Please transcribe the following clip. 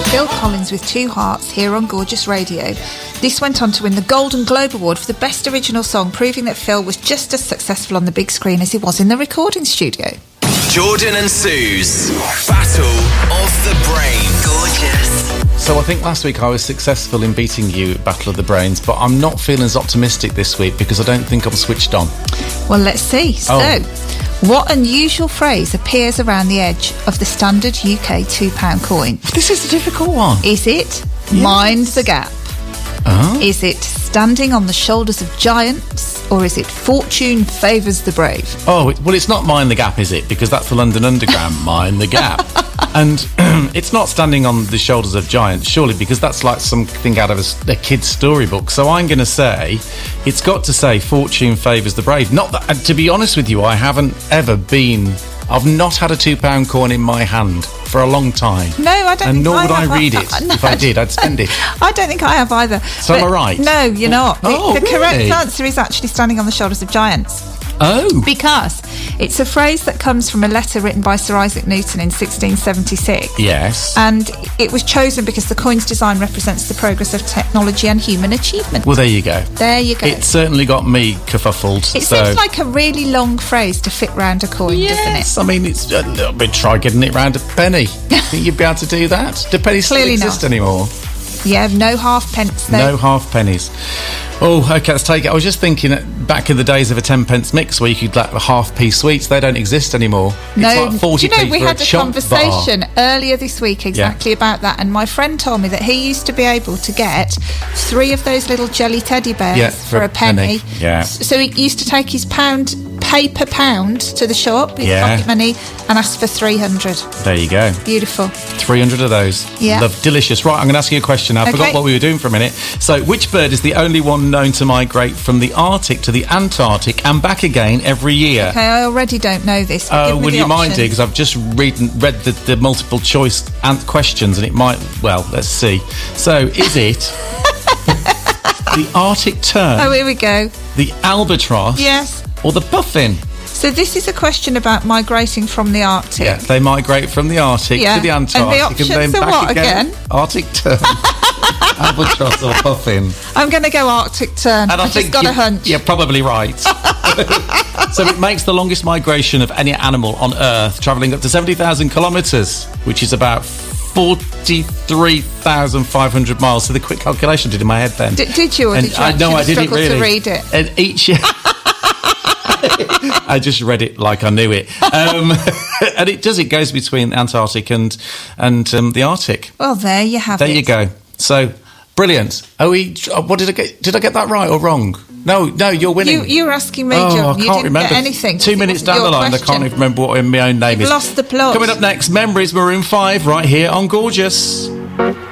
Phil Collins with Two Hearts here on Gorgeous Radio. This went on to win the Golden Globe Award for the Best Original Song, proving that Phil was just as successful on the big screen as he was in the recording studio. Jordan and Sue's Battle of the Brains. Gorgeous. So I think last week I was successful in beating you at Battle of the Brains, but I'm not feeling as optimistic this week because I don't think I'm switched on. Well, let's see. So, what unusual phrase appears around the edge of the standard UK £2 coin? This is a difficult one. Is it mind the gap? Is it standing on the shoulders of giants? Or is it fortune favours the brave? Oh, well, it's not Mind the Gap, is it? Because that's the London Underground, Mind the Gap. And it's not standing on the shoulders of giants, surely, because that's like something out of a kid's storybook. So I'm going to say it's got to say fortune favours the brave. Not that, to be honest with you, I've not had a £2 coin in my hand for a long time. No, I don't. And think nor I would have. I read it. No, if I did, I'd spend it. I don't think I have either. So am I right? No, you're not. The correct really? answer is actually standing on the shoulders of giants. Oh. Because it's a phrase that comes from a letter written by Sir Isaac Newton in 1676. Yes. And it was chosen because the coin's design represents the progress of technology and human achievement. Well, there you go. There you go. It certainly got me kerfuffled. It seems like a really long phrase to fit round a coin, doesn't it? I mean, it's a little bit. Try getting it round a penny. Think you'd be able to do that? Do pennies still exist anymore? Yeah, no halfpence though. No half pennies. Oh, okay, let's take it. I was just thinking back in the days of a 10p mix where you could like half-p sweets. They don't exist anymore. No, it's like 40p do you know, we had a conversation bar. earlier this week exactly about that, and my friend told me that he used to be able to get 3 of those little jelly teddy bears for a penny. Yeah. So he used to take his paper pound to the shop, his pocket money, and ask for 300. There you go. Beautiful. 300 of those. Yeah. Love, delicious. Right, I'm going to ask you a question now. I forgot what we were doing for a minute. So, which bird is the only one known to migrate from the Arctic to the Antarctic and back again every year? Okay, I already don't know this. Oh, will you mind it? Because I've just read the multiple choice questions and it might... Well, let's see. So, is it the Arctic tern? Oh, here we go. The albatross? Yes. Or the puffin? So this is a question about migrating from the Arctic. Yeah, they migrate from the Arctic to the Antarctic. And the options then are back what again? Arctic tern, albatross or puffin. I'm going to go Arctic tern. And I think just got a hunch. You're probably right. So it makes the longest migration of any animal on Earth, travelling up to 70,000 kilometres, which is about 43,500 miles. So the quick calculation I did in my head then. Did you? Or did you I didn't really. To read it? And each year... I just read it like I knew it. And it goes between Antarctic and the Arctic. Well, there you have it. There you go. So, brilliant. What did I get? Did I get that right or wrong? No, you're winning. You were asking me, John. I can't didn't remember. get anything. 2 minutes down the line, I can't even remember what my own name is. You've lost the plot. Coming up next, Memories, Maroon 5, right here on Gorgeous.